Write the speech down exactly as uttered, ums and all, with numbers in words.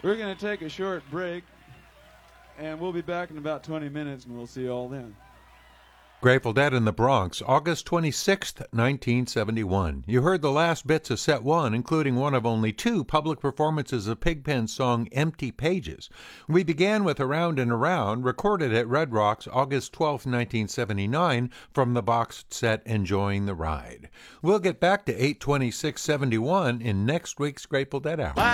We're going to take a short break, and we'll be back in about twenty minutes, and we'll see you all then. Grateful Dead in the Bronx, August twenty-sixth, nineteen seventy-one. You heard the last bits of set one, including one of only two public performances of Pigpen's song Empty Pages. We began with Around and Around, recorded at Red Rocks August twelfth, nineteen seventy-nine, from the boxed set Enjoying the Ride. We'll get back to eight twenty-six seventy-one in next week's Grateful Dead Hour.